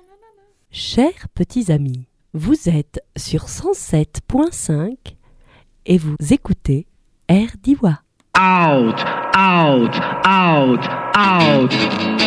Chers petits amis, vous êtes sur 107.5 et vous écoutez Air d'Iwa. Out, out, out, out.